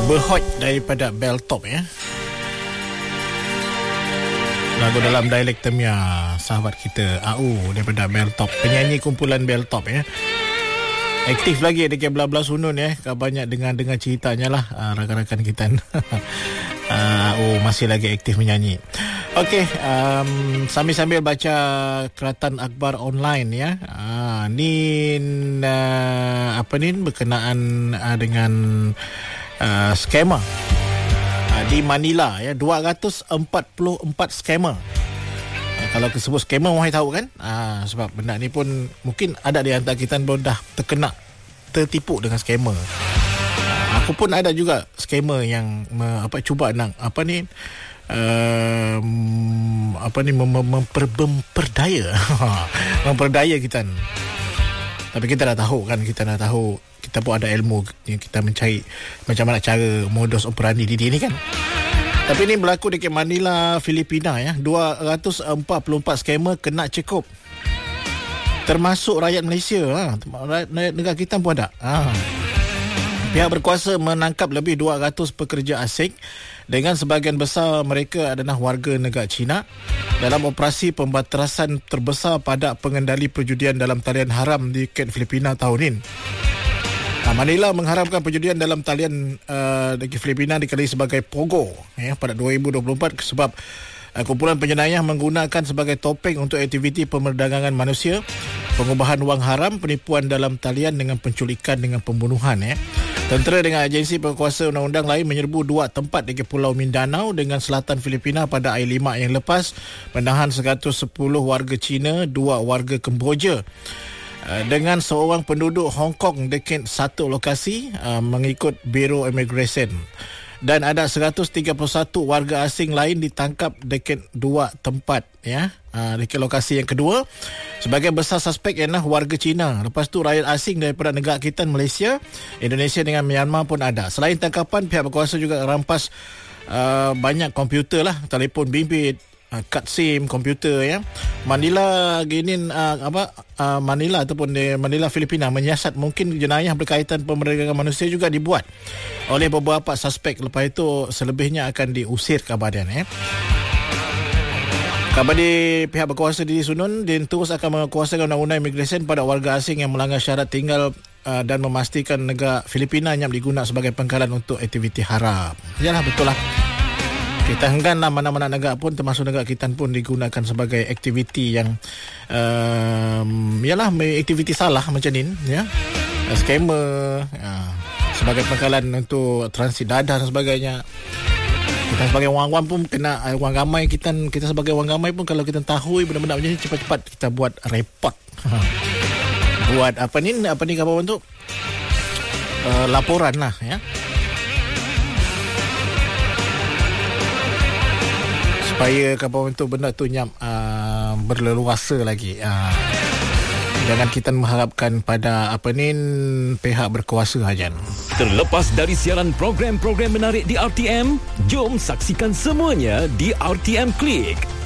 Berhoj daripada Belltop ya. Lagu dalam dialek Temia, sahabat kita AU daripada Belltop, penyanyi kumpulan Belltop ya. Aktif lagi dekat belah-belah Sunun ya. Banyak dengar ceritanya lah rakan-rakan kita. Masih lagi aktif menyanyi. Okey, sambil-sambil baca Keratan Akhbar online ya. Ni berkenaan dengan skema di Manila ya, 244 skema. Kalau disebut skema, mohon tahu kan? Sebab benda ni pun mungkin ada di antara kita pun dah tertipu dengan skema. Aku pun ada juga skema yang cuba nak memperdaya kita. Tapi kita dah tahu kan, kita pun ada ilmu, kita mencari macam mana cara modus operandi diri ni kan. Tapi ni berlaku dekat Manila, Filipina ya. 244 skema kena cekup. Termasuk rakyat Malaysia, rakyat negara kita pun ada. Pihak berkuasa menangkap lebih 200 pekerja asing dengan sebahagian besar mereka adalah warga negara China dalam operasi pembatasan terbesar pada pengendali perjudian dalam talian haram di Kent Filipina tahun ini. Manila mengharamkan perjudian dalam talian di Filipina dikenali sebagai Pogo ya, pada 2024 sebab kumpulan penjenayah menggunakan sebagai topeng untuk aktiviti pemerdagangan manusia, pengubahan wang haram, penipuan dalam talian dengan penculikan dengan pembunuhan ya. Tentera dengan agensi penguasa undang-undang lain menyerbu 2 tempat di Pulau Mindanao dengan selatan Filipina pada Air 5 yang lepas, menahan 110 warga Cina, 2 warga Kemboja dengan seorang penduduk Hong Kong dekat satu lokasi mengikut Biro Immigration. Dan ada 131 warga asing lain ditangkap dekat 2 tempat ya, dekat lokasi yang kedua. Sebagian besar suspek ialah warga Cina. Lepas tu rakyat asing daripada negara kita, Malaysia, Indonesia dengan Myanmar pun ada. Selain tangkapan, pihak berkuasa juga rampas banyak komputer lah, telefon bimbit, kad SIM, komputer ya. Manila Manila Filipina menyiasat mungkin jenayah berkaitan pemerdagangan manusia juga dibuat oleh beberapa suspek. Lepas itu selebihnya akan diusir ke badan ya. Kabar di pihak berkuasa di Sunun terus akan menguasakan undang-undang imigresen pada warga asing yang melanggar syarat tinggal dan memastikan negara Filipina yang digunakan sebagai pangkalan untuk aktiviti haram. Yalah, betul lah. Kita engganlah mana-mana negara pun, termasuk negara kita pun digunakan sebagai aktiviti yang aktiviti salah macam ni ya. Scammer sebagai pangkalan untuk transit dadah dan sebagainya. Kita sebagai orang-orang pun kena, orang ramai kita sebagai orang ramai pun kalau kita tahu benda-benda macam ni, cepat-cepat kita buat report. Buat apa ni kawan untuk laporan lah ya. Supaya kawan untuk benda tu berleluasa lagi. Jangan kita mengharapkan pada pihak berkuasa saja. Terlepas dari siaran program-program menarik di RTM, jom saksikan semuanya di RTM Klik.